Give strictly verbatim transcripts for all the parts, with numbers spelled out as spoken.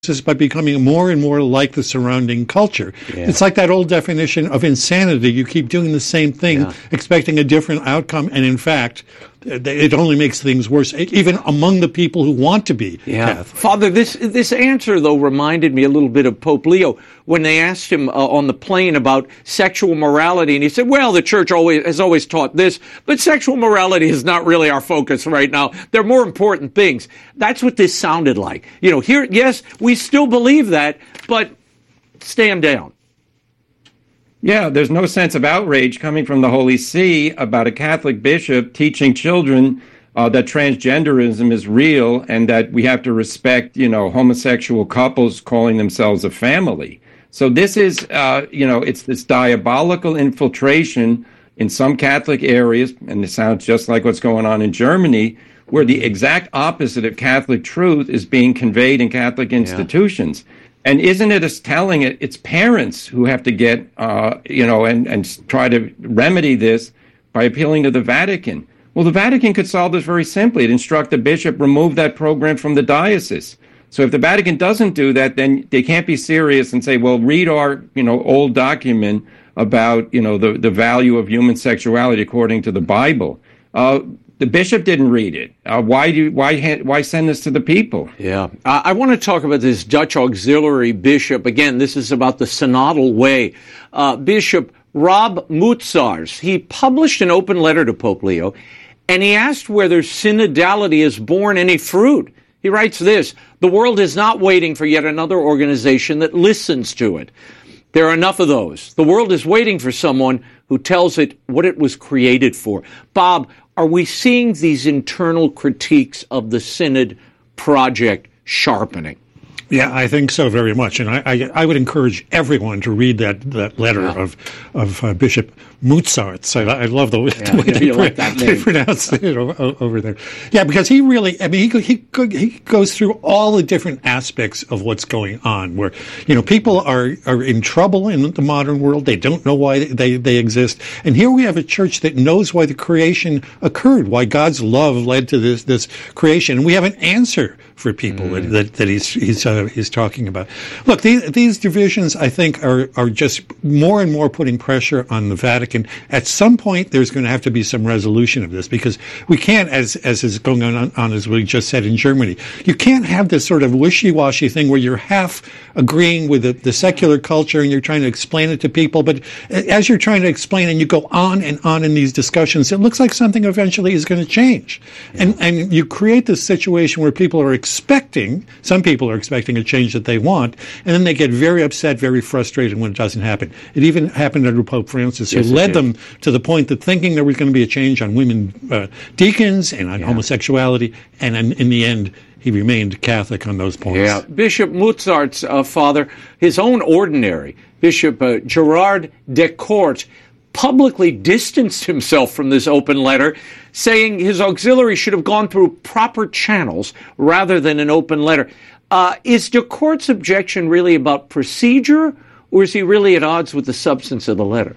by becoming more and more like the surrounding culture. Yeah. It's like that old definition of insanity. You keep doing the same thing, yeah. expecting a different outcome, and in fact, it only makes things worse, even among the people who want to be yeah. Catholic. Father, this this answer, though, reminded me a little bit of Pope Leo when they asked him uh, on the plane about sexual morality, and he said, well, the church always has always taught this, but sexual morality is not really our focus right now. There are more important things. That's what this sounded like. You know, here, yes, we still believe that, but stand down. Yeah, there's no sense of outrage coming from the Holy See about a Catholic bishop teaching children uh, that transgenderism is real and that we have to respect, you know, homosexual couples calling themselves a family. So this is, uh, you know, it's this diabolical infiltration in some Catholic areas, and it sounds just like what's going on in Germany, where the exact opposite of Catholic truth is being conveyed in Catholic institutions. Yeah. And isn't it as telling it? It's parents who have to get, uh, you know, and, and try to remedy this by appealing to the Vatican. Well, the Vatican could solve this very simply. It'd instruct the bishop, remove that program from the diocese. So if the Vatican doesn't do that, then they can't be serious and say, well, read our, you know, old document about, you know, the, the value of human sexuality according to the Bible. Uh, The bishop didn't read it. Uh, why do why why send this to the people? Yeah, I, I want to talk about this Dutch auxiliary bishop again. This is about the synodal way. Uh, Bishop Rob Moutsaars, he published an open letter to Pope Leo, and he asked whether synodality has borne any fruit. He writes this: "The world is not waiting for yet another organization that listens to it. There are enough of those. The world is waiting for someone who tells it what it was created for." Bob, are we seeing these internal critiques of the Synod project sharpening? Yeah, I think so very much, and I, I, I would encourage everyone to read that, that letter yeah. of of uh, Bishop Moutsaars. I, I love the, yeah, the way yeah, they, like that they pronounce it over, over there. Yeah, because he really, I mean, he, he he goes through all the different aspects of what's going on. Where you know people are are in trouble in the modern world. They don't know why they they exist, and here we have a church that knows why the creation occurred, why God's love led to this this creation, and we have an answer for people mm. that that he's he's uh, he's talking about. Look, these these divisions, I think, are are just more and more putting pressure on the Vatican. At some point, there's going to have to be some resolution of this, because we can't, as as is going on, on as we just said in Germany, you can't have this sort of wishy-washy thing where you're half agreeing with the, the secular culture and you're trying to explain it to people, but as you're trying to explain and you go on and on in these discussions, it looks like something eventually is going to change. Yeah. And and you create this situation where people are expecting, some people are expecting a change that they want, and then they get very upset, very frustrated when it doesn't happen. It even happened under Pope Francis, who yes, led them to the point that thinking there was going to be a change on women uh, deacons and on yeah. homosexuality, and in, in the end, he remained Catholic on those points. Yeah, Bishop Moutsaars' uh, father, his own ordinary, Bishop uh, Gerard Decourt, publicly distanced himself from this open letter, saying his auxiliary should have gone through proper channels rather than an open letter. Uh, is Decourt's objection really about procedure, or is he really at odds with the substance of the letter?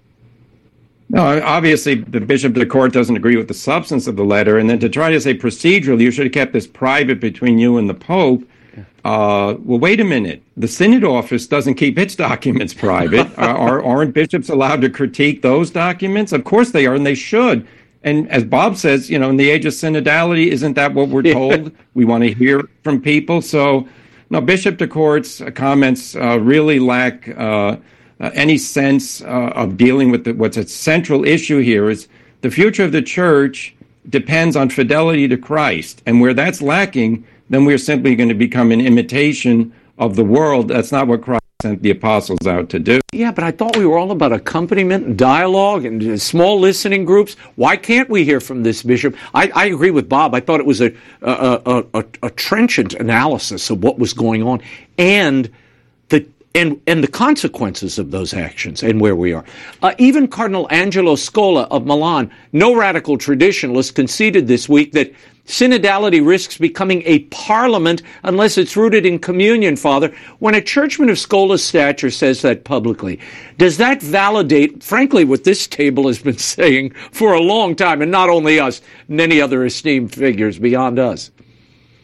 No, obviously, the Bishop Decourt doesn't agree with the substance of the letter, and then to try to say procedurally, you should have kept this private between you and the Pope. Uh, well, wait a minute. The Synod office doesn't keep its documents private. are, aren't bishops allowed to critique those documents? Of course they are, and they should. And as Bob says, you know, in the age of synodality, isn't that what we're told? We want to hear from people. So, no, Bishop Decourt's comments uh, really lack uh, uh, any sense uh, of dealing with the, what's a central issue here is the future of the church depends on fidelity to Christ. And where that's lacking, then we're simply going to become an imitation of the world. That's not what Christ sent the apostles out to do. Yeah, but I thought we were all about accompaniment and dialogue and small listening groups. Why can't we hear from this bishop? I, I agree with Bob. I thought it was a a, a, a a trenchant analysis of what was going on and the and and the consequences of those actions and where we are. Uh, even Cardinal Angelo Scola of Milan, no radical traditionalist, conceded this week that synodality risks becoming a parliament unless it's rooted in communion, Father. When a churchman of Scola's stature says that publicly, does that validate, frankly, what this table has been saying for a long time, and not only us, many other esteemed figures beyond us?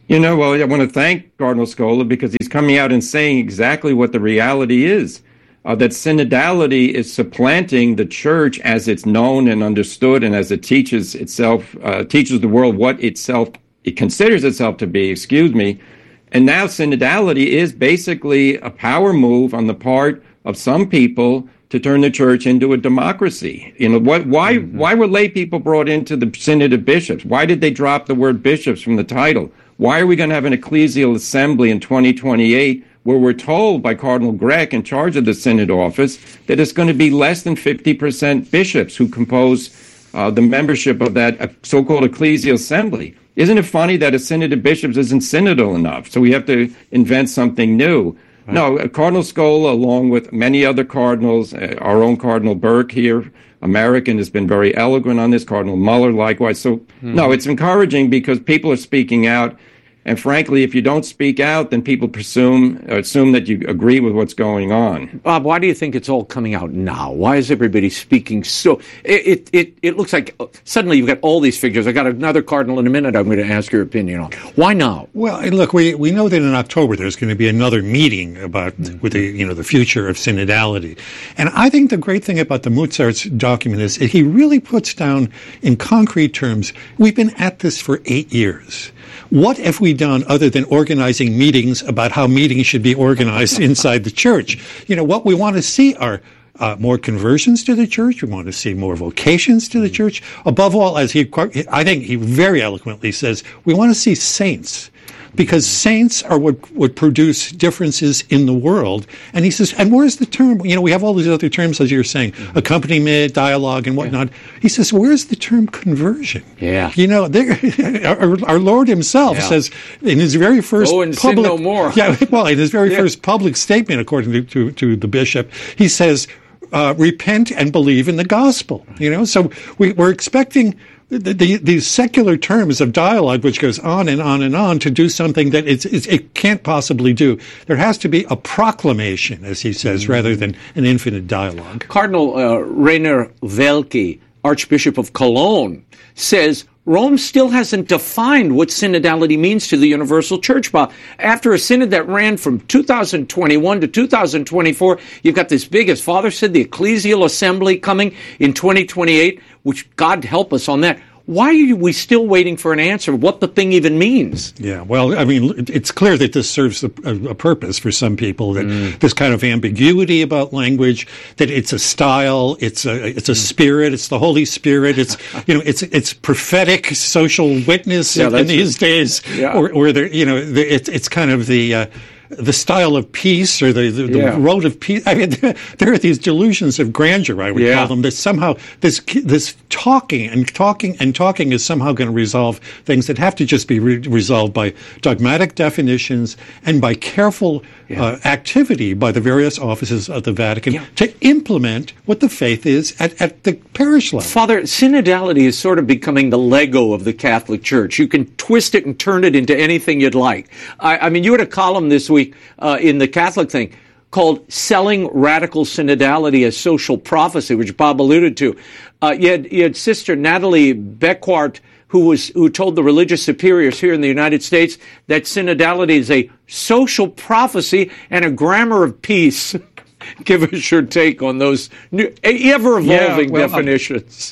You know, well, I want to thank Cardinal Scola because he's coming out and saying exactly what the reality is, uh, that synodality is supplanting the church as it's known and understood and as it teaches itself, uh, teaches the world what itself, it considers itself to be, excuse me. And now synodality is basically a power move on the part of some people to turn the church into a democracy. You know, what, why, mm-hmm. why were lay people brought into the Synod of Bishops? Why did they drop the word bishops from the title? Why are we going to have an ecclesial assembly in twenty twenty-eight where we're told by Cardinal Grech, in charge of the Synod office, that it's going to be less than fifty percent bishops who compose uh, the membership of that uh, so-called ecclesial assembly? Isn't it funny that a Synod of Bishops isn't synodal enough? So we have to invent something new. Right. No, Cardinal Scola, along with many other cardinals, uh, our own Cardinal Burke here, American, has been very eloquent on this, Cardinal Muller likewise. So, mm-hmm. no, it's encouraging because people are speaking out. And frankly, if you don't speak out, then people presume assume that you agree with what's going on. Bob, why do you think it's all coming out now? Why is everybody speaking so? It it it, it looks like suddenly you've got all these figures. I got another cardinal in a minute I'm going to ask your opinion on. Why now? Well, look, we we know that in October there's going to be another meeting about mm-hmm. with the you know the future of synodality, and I think the great thing about the Mozart's document is he really puts down in concrete terms. We've been at this for eight years. What have we done other than organizing meetings about how meetings should be organized inside the church? You know, what we want to see are uh, more conversions to the church. We want to see more vocations to the church. Above all, as he, I think he very eloquently says, we want to see saints. Because saints are what would produce differences in the world. And he says, and where's the term? You know, we have all these other terms, as you're saying, mm-hmm. accompaniment, dialogue, and whatnot. Yeah. He says, where's the term conversion? Yeah. You know, our, our Lord himself yeah. says in his very first oh, and public... sin no more. Yeah, well, in his very yeah. first public statement, according to, to, to the bishop, he says, uh, repent and believe in the gospel. You know, so we, we're expecting... The, the, these secular terms of dialogue, which goes on and on and on, to do something that it's, it's, it can't possibly do. There has to be a proclamation, as he says, mm-hmm. rather than an infinite dialogue. Cardinal uh, Rainer Welke, Archbishop of Cologne, says Rome still hasn't defined what synodality means to the universal church. Bob, after a synod that ran from two thousand twenty-one to two thousand twenty-four, you've got this big, as Father said, the ecclesial assembly coming in twenty twenty-eight, which God help us on that. Why are we still waiting for an answer? What the thing even means? Yeah, well, I mean, it's clear that this serves a, a purpose for some people. That mm. this kind of ambiguity about language, that it's a style, it's a it's a spirit, it's the Holy Spirit, it's you know, it's it's prophetic social witness yeah, in, in these it. days, yeah. or or there, you know, the, it's it's kind of the. Uh, the style of peace or the, the, the yeah. road of peace. I mean, there are these delusions of grandeur, I would yeah. call them, that somehow this this talking and talking and talking is somehow going to resolve things that have to just be re- resolved by dogmatic definitions and by careful yeah. uh, activity by the various offices of the Vatican yeah. to implement what the faith is at, at the parish level. Father, synodality is sort of becoming the Lego of the Catholic Church. You can twist it and turn it into anything you'd like. I, I mean, you had a column this week Uh, in the Catholic thing called Selling Radical Synodality as Social Prophecy, which Bob alluded to. Uh, you, had, you had Sister Natalie Beckwart, who was who told the religious superiors here in the United States that synodality is a social prophecy and a grammar of peace. Give us your take on those new, ever-evolving yeah, well, definitions. Um,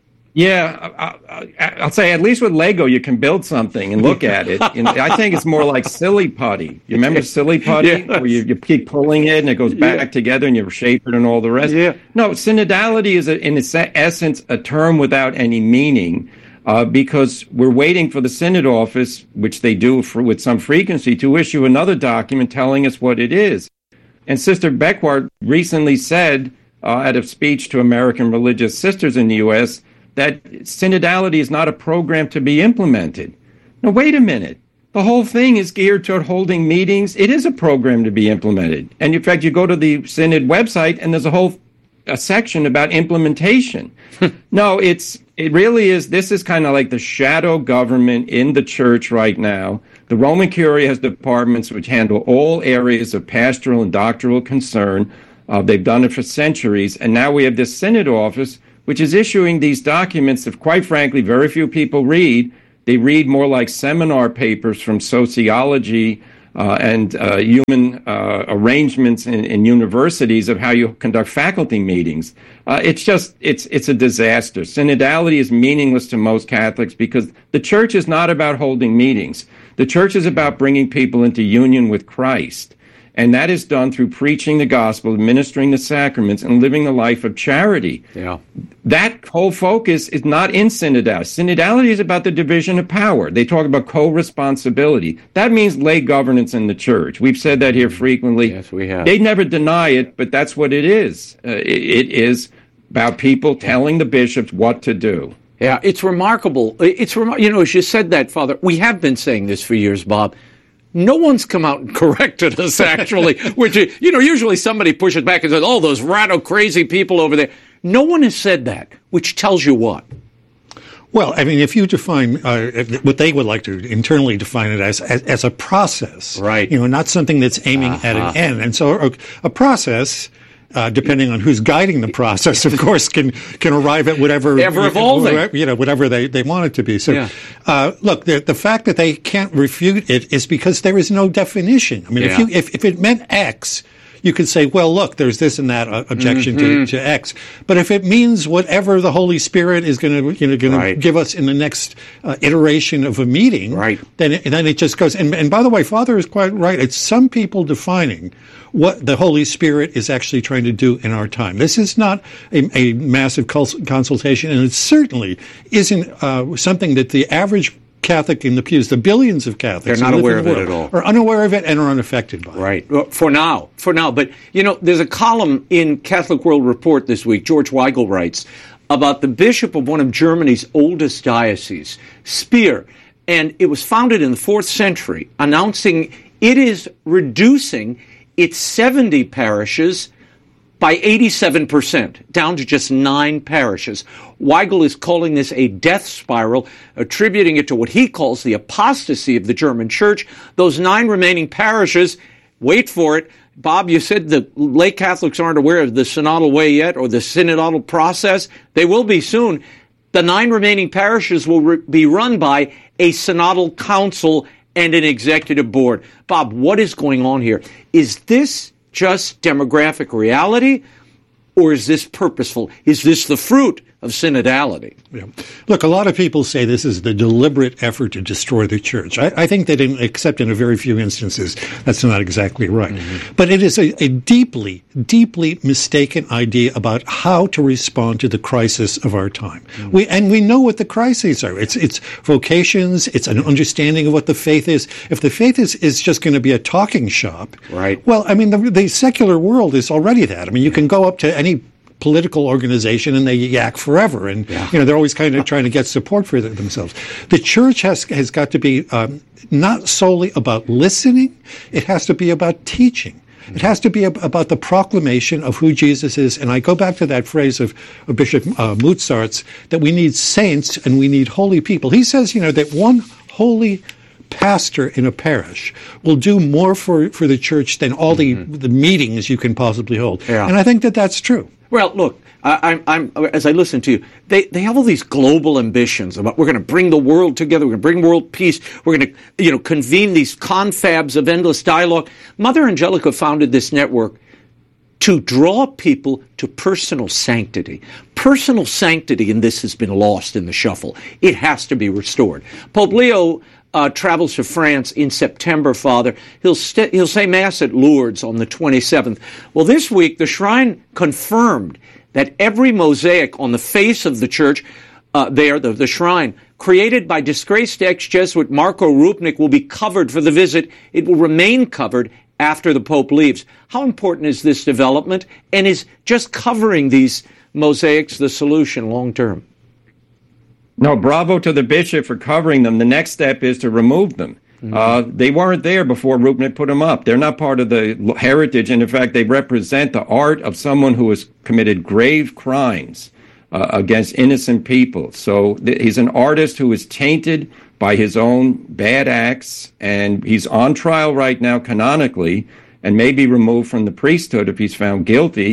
Yeah, I, I'll say at least with Lego you can build something and look at it. You know, I think it's more like silly putty. You remember silly putty, yes. where you, you keep pulling it and it goes back yeah. together and you shape it and all the rest. Yeah. No, synodality is a, in its essence a term without any meaning, uh, because we're waiting for the Synod office, which they do for, with some frequency, to issue another document telling us what it is. And Sister Beckwart recently said uh, at a speech to American religious sisters in the U S that synodality is not a program to be implemented. Now, wait a minute. The whole thing is geared toward holding meetings. It is a program to be implemented. And in fact, you go to the Synod website and there's a whole a section about implementation. No, it's it really is. This is kind of like the shadow government in the church right now. The Roman Curia has departments which handle all areas of pastoral and doctrinal concern. Uh, they've done it for centuries. And now we have this Synod office which is issuing these documents that, quite frankly, very few people read, They read more like seminar papers from sociology uh, and uh, human uh, arrangements in, in universities of how you conduct faculty meetings. Uh, it's just, it's it's a disaster. Synodality is meaningless to most Catholics because the church is not about holding meetings. The church is about bringing people into union with Christ. And that is done through preaching the gospel, administering the sacraments, and living a life of charity. Yeah. That whole focus is not in synodality. Synodality is about the division of power. They talk about co-responsibility. That means lay governance in the church. We've said that here frequently. Yes, we have. They never deny it, but that's what it is. Uh, it, it is about people telling the bishops what to do. Yeah, it's remarkable. It's remar- You know, as you said that, Father, we have been saying this for years, Bob. No one's come out and corrected us, actually, which, you know, usually somebody pushes back and says, oh, those radical crazy people over there. No one has said that, which tells you what? Well, I mean, if you define uh, what they would like to internally define it as, as, as a process, right? You know, not something that's aiming uh-huh. at an end. And so a, a process, uh, depending on who's guiding the process, of course, can can arrive at whatever ever evolving, you know, whatever they, they want it to be. So, yeah. uh, look, the the fact that they can't refute it is because there is no definition. I mean, yeah. if you if, if it meant X, you could say, well, look, there's this and that uh, objection mm-hmm. to, to X. But if it means whatever the Holy Spirit is going to, you know, going right. to give us in the next uh, iteration of a meeting, right. then it, then it just goes. And, and by the way, Father is quite right. It's some people defining what the Holy Spirit is actually trying to do in our time. This is not a, a massive cons- consultation, and it certainly isn't uh, something that the average Catholic in the pews, the billions of Catholics, they're not aware of it at all, are unaware of it and are unaffected by it. Right. Well, for now, for now. But, you know, there's a column in Catholic World Report this week, George Weigel writes, about the bishop of one of Germany's oldest dioceses, Speyer. And it was founded in the fourth century, announcing it is reducing its seventy parishes by eighty-seven percent, down to just nine parishes. Weigel is calling this a death spiral, attributing it to what he calls the apostasy of the German church. Those nine remaining parishes, wait for it. Bob, you said the lay Catholics aren't aware of the synodal way yet or the synodal process. They will be soon. The nine remaining parishes will re- be run by a synodal council and an executive board. Bob, what is going on here? Is this just demographic reality, or is this purposeful? Is this the fruit of synodality? Yeah. Look, a lot of people say this is the deliberate effort to destroy the church. I, I think that, in, except in a very few instances, that's not exactly right. Mm-hmm. But it is a, a deeply, deeply mistaken idea about how to respond to the crisis of our time. Mm-hmm. We and we know what the crises are. It's it's vocations. It's an understanding of what the faith is. If the faith is, is just going to be a talking shop, right? Well, I mean, the, the secular world is already that. I mean, you can go up to any political organization and they yak forever, and yeah. you know they're always kind of trying to get support for themselves. The church has has got to be um, not solely about listening; it has to be about teaching. It has to be ab- about the proclamation of who Jesus is. And I go back to that phrase of, of Bishop uh, Mozart's that we need saints and we need holy people. He says, you know, that one holy pastor in a parish will do more for, for the church than all mm-hmm. the, the meetings you can possibly hold. Yeah. And I think that that's true. Well, look, I, I'm, I'm as I listen to you, they, they have all these global ambitions about we're going to bring the world together, we're going to bring world peace, we're going to, you know, convene these confabs of endless dialogue. Mother Angelica founded this network to draw people to personal sanctity. Personal sanctity in this has been lost in the shuffle. It has to be restored. Pope Leo Uh, travels to France in September, Father. He'll st- he'll say Mass at Lourdes on the twenty-seventh. Well, this week, the Shrine confirmed that every mosaic on the face of the church uh, there, the, the shrine, created by disgraced ex-Jesuit Marco Rupnik, will be covered for the visit. It will remain covered after the Pope leaves. How important is this development? And is just covering these mosaics the solution long term? No, bravo to the bishop for covering them. The next step is to remove them. Mm-hmm. Uh, they weren't there before Rupnik put them up. They're not part of the heritage, and in fact, they represent the art of someone who has committed grave crimes uh, against innocent people. So th- he's an artist who is tainted by his own bad acts, and he's on trial right now canonically, and may be removed from the priesthood if he's found guilty.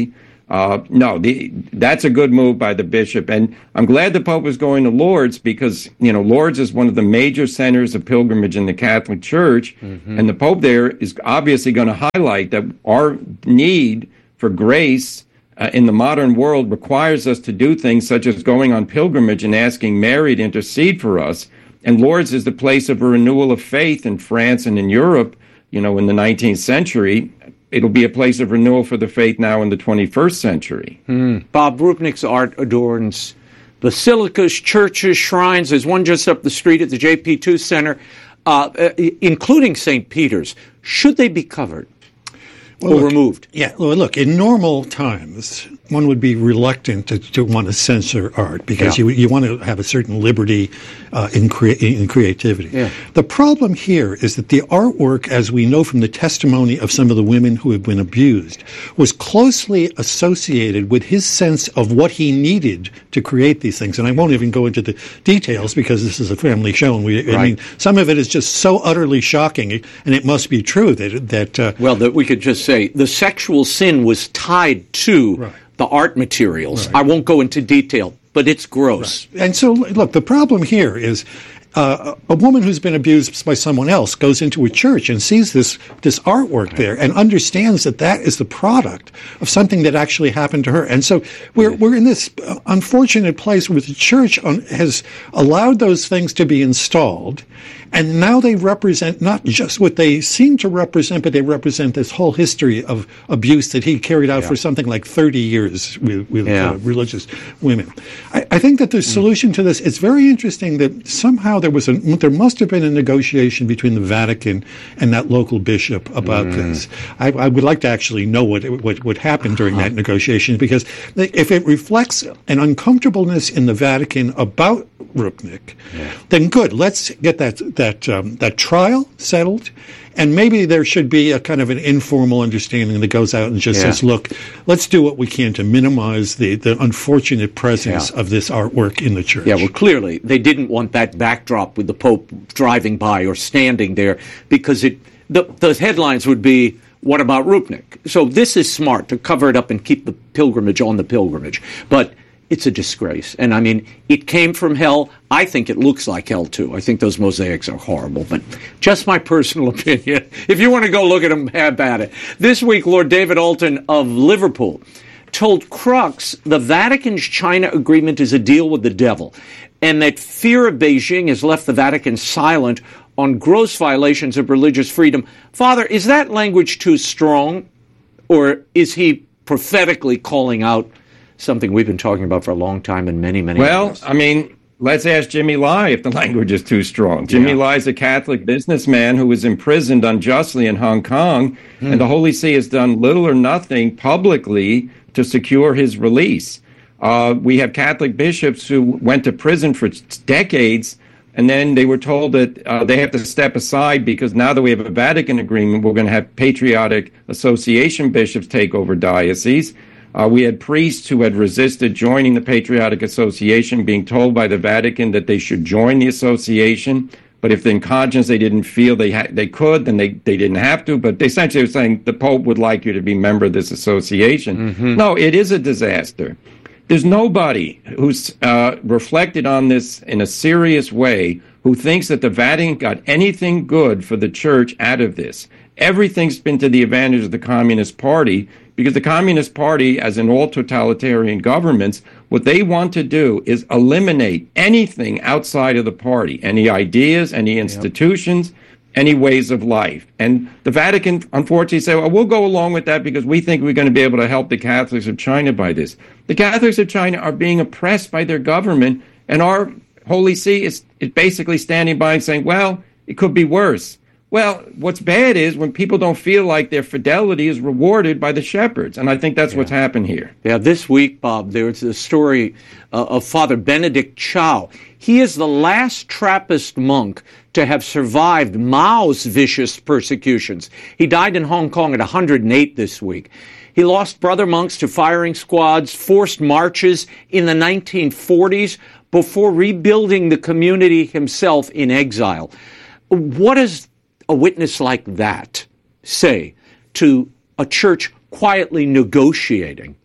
Uh, no, the, that's a good move by the bishop. And I'm glad the Pope is going to Lourdes because, you know, Lourdes is one of the major centers of pilgrimage in the Catholic Church. Mm-hmm. And the Pope there is obviously going to highlight that our need for grace uh, in the modern world requires us to do things such as going on pilgrimage and asking Mary to intercede for us. And Lourdes is the place of a renewal of faith in France and in Europe, you know, in the nineteenth century. It'll be a place of renewal for the faith now in the twenty-first century. Mm. Bob, Rupnik's art adorns basilicas, churches, shrines. There's one just up the street at the J P two Center, uh, uh, including Saint Peter's. Should they be covered well, or look, removed? Yeah, well, look, in normal times, one would be reluctant to, to want to censor art because yeah. you you want to have a certain liberty uh, in, crea- in creativity. Yeah. The problem here is that the artwork, as we know from the testimony of some of the women who have been abused, was closely associated with his sense of what he needed to create these things. And I won't even go into the details because this is a family show, and we, right. I mean, some of it is just so utterly shocking, and it must be true that that. Uh, well, that we could just say the sexual sin was tied to. Right. The art materials. Right. I won't go into detail, but it's gross. Right. And so, look, the problem here is uh, a woman who's been abused by someone else goes into a church and sees this this artwork there and understands that that is the product of something that actually happened to her. And so we're we're in this unfortunate place where the church on, has allowed those things to be installed. And now they represent not just what they seem to represent, but they represent this whole history of abuse that he carried out yeah. for something like thirty years with, with yeah. uh, religious women. I, I think that the solution to this, it's very interesting that somehow there was a, there must have been a negotiation between the Vatican and that local bishop about mm. this. I, I would like to actually know what, what, what happened during uh-huh. that negotiation, because if it reflects an uncomfortableness in the Vatican about Rupnik, yeah. then good. Let's get that that um, that trial settled, and maybe there should be a kind of an informal understanding that goes out and just yeah. says, "Look, let's do what we can to minimize the, the unfortunate presence yeah. of this artwork in the church." Yeah, well, clearly they didn't want that backdrop with the Pope driving by or standing there, because it the the headlines would be, "What about Rupnik?" So this is smart to cover it up and keep the pilgrimage on the pilgrimage, but it's a disgrace. And I mean, it came from hell. I think it looks like hell, too. I think those mosaics are horrible, but just my personal opinion. If you want to go look at them, have at it. This week, Lord David Alton of Liverpool told Crux the Vatican's China agreement is a deal with the devil, and that fear of Beijing has left the Vatican silent on gross violations of religious freedom. Father, is that language too strong, or is he prophetically calling out something we've been talking about for a long time in many, many Well, years? I mean, let's ask Jimmy Lai if the language is too strong. Jimmy yeah. Lai is a Catholic businessman who was imprisoned unjustly in Hong Kong, hmm. and the Holy See has done little or nothing publicly to secure his release. Uh, we have Catholic bishops who went to prison for decades, and then they were told that uh, they have to step aside because now that we have a Vatican agreement, we're going to have Patriotic Association bishops take over dioceses. Uh, we had priests who had resisted joining the Patriotic Association, being told by the Vatican that they should join the association. But if in conscience they didn't feel they ha- they could, then they, they didn't have to. But they essentially were saying the Pope would like you to be a member of this association. Mm-hmm. No, it is a disaster. There's nobody who's uh, reflected on this in a serious way who thinks that the Vatican got anything good for the Church out of this. Everything's been to the advantage of the Communist Party, because the Communist Party, as in all totalitarian governments, what they want to do is eliminate anything outside of the party, any ideas, any institutions, yep. any ways of life. And the Vatican, unfortunately, say, well, we'll go along with that because we think we're going to be able to help the Catholics of China by this. The Catholics of China are being oppressed by their government, and our Holy See is, is basically standing by and saying, well, it could be worse. Well, what's bad is when people don't feel like their fidelity is rewarded by the shepherds, and I think that's yeah. what's happened here. Yeah, this week, Bob, there's a story uh, of Father Benedict Chow. He is the last Trappist monk to have survived Mao's vicious persecutions. He died in Hong Kong at one hundred eight this week. He lost brother monks to firing squads, forced marches in the nineteen forties before rebuilding the community himself in exile. What is a witness like that say to a church quietly negotiating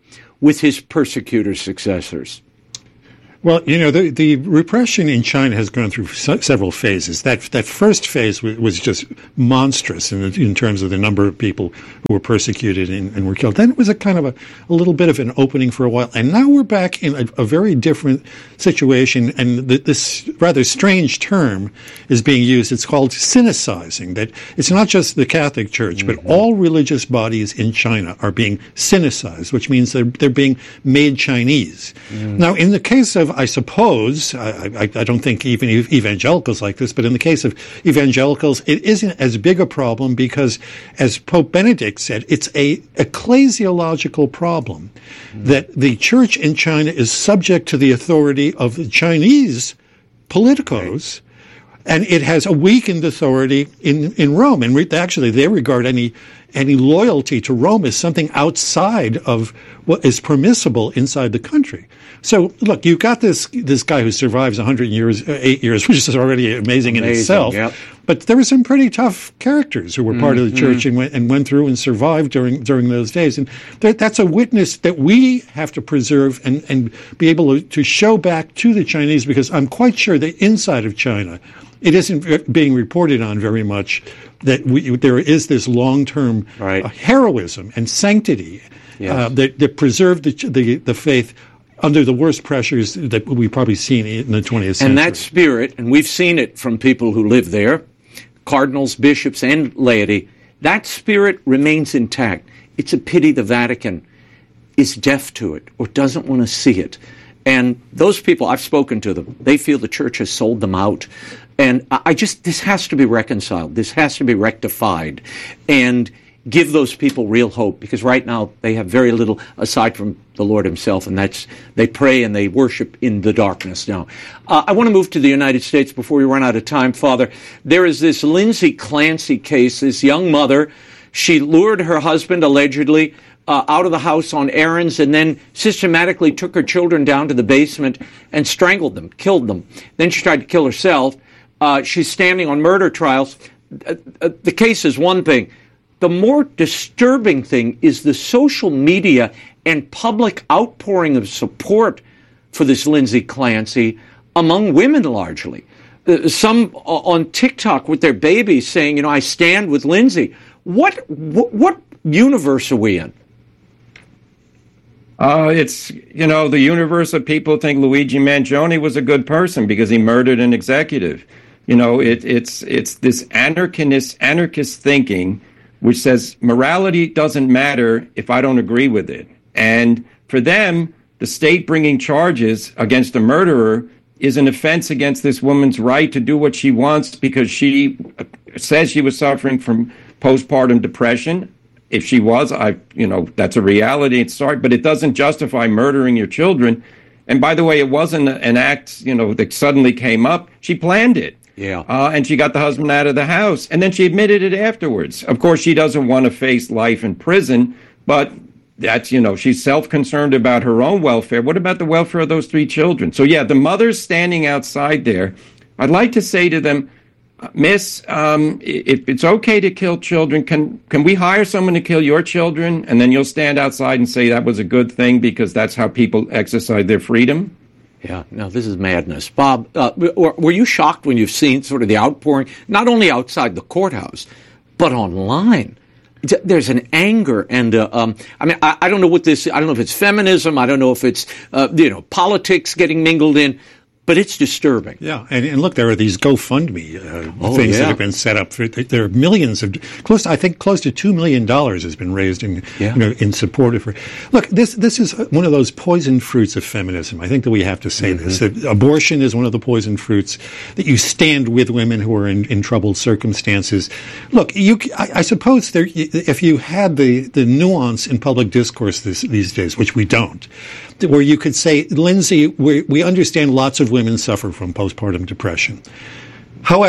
with his persecutor successors? Well, you know, the, the repression in China has gone through se- several phases. That that first phase w- was just monstrous in, in terms of the number of people who were persecuted and, and were killed. Then it was a kind of a, a little bit of an opening for a while. And now we're back in a, a very different situation. And the, this rather strange term is being used. It's called sinicizing, that it's not just the Catholic Church, mm-hmm. but all religious bodies in China are being sinicized, which means they're, they're being made Chinese. Mm. Now, in the case of, I suppose, I, I, I don't think even evangelicals like this, but in the case of evangelicals, it isn't as big a problem because, as Pope Benedict said, it's a ecclesiological problem mm. that the church in China is subject to the authority of the Chinese politicos, and it has a weakened authority in, in Rome. And re- actually, they regard any any loyalty to Rome as something outside of what is permissible inside the country. So, look, you've got this this guy who survives one hundred years, uh, eight years, which is already amazing, amazing in itself. Yep. But there were some pretty tough characters who were mm-hmm. part of the church and went, and went through and survived during during those days. And that, that's a witness that we have to preserve and, and be able to, to show back to the Chinese, because I'm quite sure that inside of China, it isn't being reported on very much that we, there is this long-term right. uh, heroism and sanctity yes. uh, that, that preserve the, the the faith under the worst pressures that we've probably seen in the twentieth century. And that spirit, and we've seen it from people who live there, cardinals, bishops, and laity, that spirit remains intact. It's a pity the Vatican is deaf to it or doesn't want to see it. And those people, I've spoken to them, they feel the church has sold them out. And I just, this has to be reconciled. This has to be rectified. And give those people real hope, because right now they have very little aside from the Lord himself, and that's, they pray and they worship in the darkness now. Uh, I want to move to the United States before we run out of time, Father. There is this Lindsay Clancy case, this young mother. She lured her husband, allegedly, uh, out of the house on errands and then systematically took her children down to the basement and strangled them, killed them. Then she tried to kill herself. Uh, she's standing on murder trials. Uh, uh, the case is one thing. The more disturbing thing is the social media and public outpouring of support for this Lindsay Clancy among women largely. Uh, some uh, on TikTok with their babies saying, you know, I stand with Lindsay. What, what, what universe are we in? Uh, it's, you know, the universe of people think Luigi Mangione was a good person because he murdered an executive. You know, it, it's it's this anarchist, anarchist thinking which says morality doesn't matter if I don't agree with it. And for them, the state bringing charges against a murderer is an offense against this woman's right to do what she wants because she says she was suffering from postpartum depression. If she was, I, you know, that's a reality. It's sorry, but it doesn't justify murdering your children. And by the way, it wasn't an act, you know, that suddenly came up. She planned it. Yeah. Uh, and she got the husband out of the house. And then she admitted it afterwards. Of course, she doesn't want to face life in prison, but that's, you know, she's self-concerned about her own welfare. What about the welfare of those three children? So, yeah, the mother's standing outside there. I'd like to say to them, Miss, um, if it's okay to kill children, can can we hire someone to kill your children? And then you'll stand outside and say that was a good thing because that's how people exercise their freedom? Yeah, no, this is madness. Bob, uh, were you shocked when you've seen sort of the outpouring, not only outside the courthouse, but online? There's an anger and, uh, um, I mean, I, I don't know what this, I don't know if it's feminism, I don't know if it's, uh, you know, politics getting mingled in, but it's disturbing. Yeah, and, and look, there are these GoFundMe uh, oh, things yeah. that have been set up. For, there are millions of close. To, I think close to two million dollars has been raised in yeah. you know in support of her. Look, this this is one of those poison fruits of feminism. I think that we have to say mm-hmm. this. That abortion is one of the poison fruits. That you stand with women who are in, in troubled circumstances. Look, you. I, I suppose there, if you had the the nuance in public discourse this, these days, which we don't, where you could say, Lindsay, we, we understand lots of women suffer from postpartum depression. However,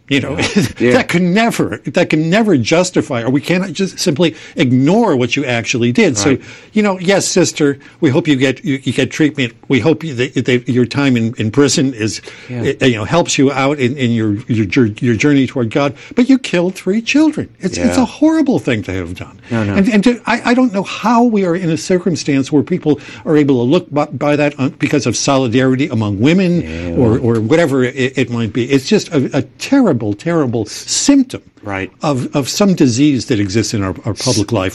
You know, Yeah. that can never, that can never justify, or we cannot just simply ignore what you actually did. Right. So, you know, yes, sister, we hope you get you, you get treatment. We hope you, that, that your time in, in prison is, Yeah. uh, you know, helps you out in, in your, your your journey toward God. But you killed three children. It's Yeah. it's a horrible thing to have done. No, no. And, and to, I, I don't know how we are in a circumstance where people are able to look by, by that on, because of solidarity among women Yeah. or or whatever it, it might be. It's just a, a terrible, terrible symptom Right. of, of some disease that exists in our, our public life.